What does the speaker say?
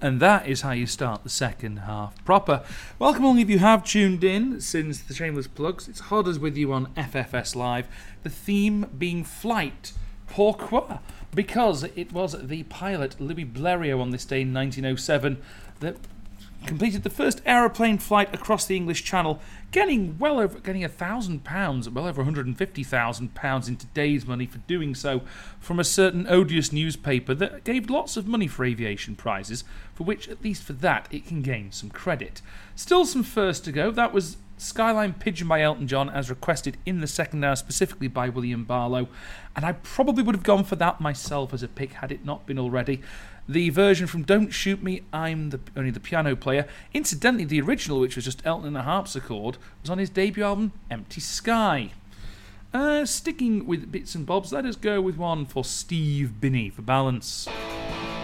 And that is how you start the second half proper. Welcome along if you have tuned in since the Shameless Plugs. It's Hodders with you on FFS Live. The theme being flight. Pourquoi? Because it was the pilot Louis Blériot on this day in 1907 that completed the first aeroplane flight across the English Channel, getting £1,000, well over £150,000 in today's money for doing so from a certain odious newspaper that gave lots of money for aviation prizes, for which, at least for that, it can gain some credit. Still some first to go. That was Skyline Pigeon by Elton John, as requested in the second hour, specifically by William Barlow, and I probably would have gone for that myself as a pick had it not been already. The version from Don't Shoot Me, I'm Only the Piano Player. Incidentally, the original, which was just Elton and a harpsichord, was on his debut album, Empty Sky. Sticking with bits and bobs, let us go with one for Steve Binney for balance.